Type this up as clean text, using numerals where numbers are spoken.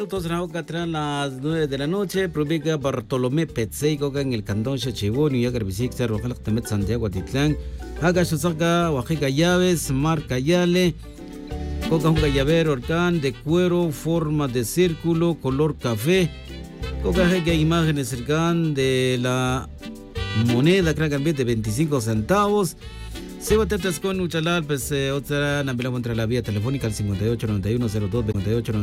minutos, tras las 9 de la noche, Provincia Bartolomé Petzey, Coca en el Cantón Chachibón, y Agarvisic, Cerro Temet, Santiago Atitlán, Agachosaca, Oaxaca Llaves, Marca Yale, Coca un llavero, orcán de cuero, forma de círculo, color café, Coca imágenes cercan de la moneda, creo que de 25 centavos. Se va a tratar con Uchalal, pues otra Nambila contra la vía telefónica al 58 91 02 28